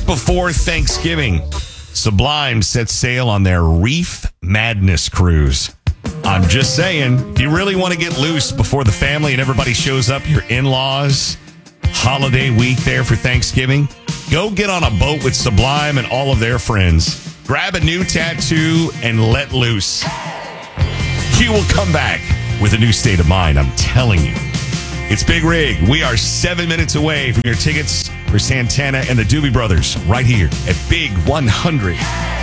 before Thanksgiving, Sublime sets sail on their Reef Madness cruise. I'm just saying, if you really want to get loose before the family and everybody shows up, your in-laws, holiday week there for Thanksgiving, go get on a boat with Sublime and all of their friends. Grab a new tattoo and let loose. You will come back with a new state of mind, I'm telling you. It's Big Rig. We are 7 minutes away from your tickets for Santana and the Doobie Brothers right here at Big 100.